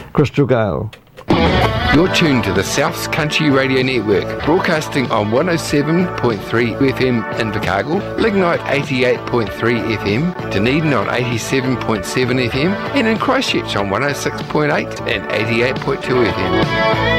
Crystal Gale. You're tuned to the Souths Country Radio Network, broadcasting on 107.3 FM in Invercargill, Lignite 88.3 FM, Dunedin on 87.7 FM, and in Christchurch on 106.8 and 88.2 FM.